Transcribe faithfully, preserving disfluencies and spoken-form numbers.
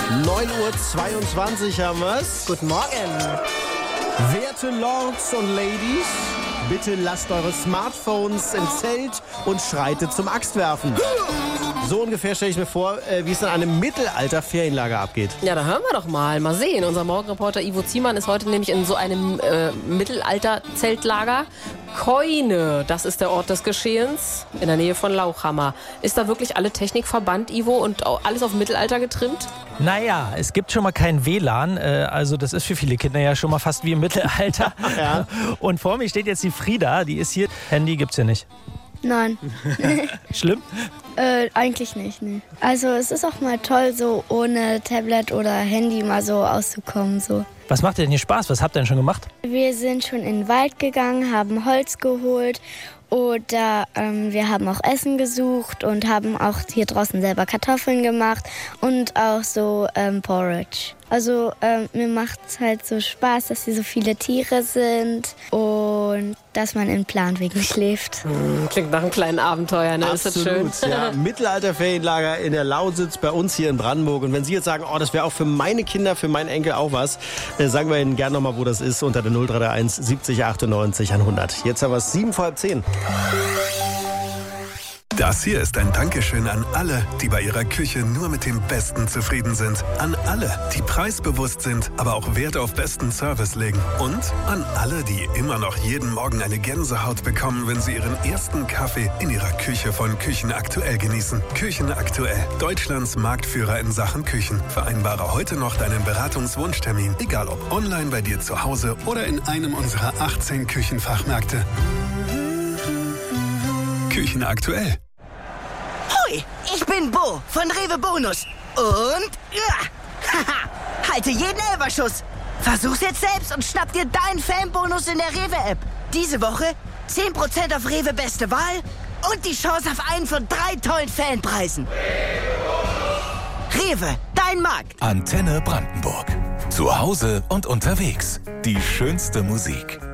neun Uhr zweiundzwanzig haben wir's. Guten Morgen. Werte Lords und Ladies, bitte lasst eure Smartphones im Zelt und schreitet zum Axtwerfen. So ungefähr stelle ich mir vor, wie es in einem Mittelalter-Ferienlager abgeht. Ja, da hören wir doch mal. Mal sehen. Unser Morgenreporter Ivo Ziemann ist heute nämlich in so einem äh, Mittelalter-Zeltlager. Keune, das ist der Ort des Geschehens, in der Nähe von Lauchhammer. Ist da wirklich alle Technik verbannt, Ivo, und alles auf Mittelalter getrimmt? Naja, es gibt schon mal kein W L A N, äh, also das ist für viele Kinder ja schon mal fast wie im Mittelalter. Ja. Und vor mir steht jetzt die Frieda, die ist hier. Handy gibt's hier nicht. Nein. Schlimm? Äh, eigentlich nicht, ne. Also es ist auch mal toll, so ohne Tablet oder Handy mal so auszukommen, so. Was macht dir denn hier Spaß? Was habt ihr denn schon gemacht? Wir sind schon in den Wald gegangen, haben Holz geholt oder ähm, wir haben auch Essen gesucht und haben auch hier draußen selber Kartoffeln gemacht und auch so ähm, Porridge. Also ähm, mir macht es halt so Spaß, dass hier so viele Tiere sind und dass man in Planwegen schläft. Hm, klingt nach einem kleinen Abenteuer, ne? Absolut, Ist das schön? ja. Mittelalter-Ferienlager in der Lausitz bei uns hier in Brandenburg. Und wenn Sie jetzt sagen, oh, das wäre auch für meine Kinder, für meinen Enkel auch was, äh, sagen wir Ihnen gerne nochmal, wo das ist, unter der null drei drei eins siebzig achtundneunzig hundert. Jetzt haben wir es sieben vor halb zehn. Das hier ist ein Dankeschön an alle, die bei ihrer Küche nur mit dem Besten zufrieden sind. An alle, die preisbewusst sind, aber auch Wert auf besten Service legen. Und an alle, die immer noch jeden Morgen eine Gänsehaut bekommen, wenn sie ihren ersten Kaffee in ihrer Küche von Küchen Aktuell genießen. Küchen Aktuell, Deutschlands Marktführer in Sachen Küchen. Vereinbare heute noch deinen Beratungswunschtermin, egal ob online bei dir zu Hause oder in einem unserer achtzehn Küchenfachmärkte. Küchen Aktuell. Hoi, ich bin Bo von Rewe Bonus. Und ja, haha, halte jeden Elberschuss. Versuch's jetzt selbst und schnapp dir deinen Fanbonus in der Rewe-App. Diese Woche zehn Prozent auf Rewe Beste Wahl und die Chance auf einen von drei tollen Fanpreisen. Rewe, dein Markt. Antenne Brandenburg. Zu Hause und unterwegs. Die schönste Musik.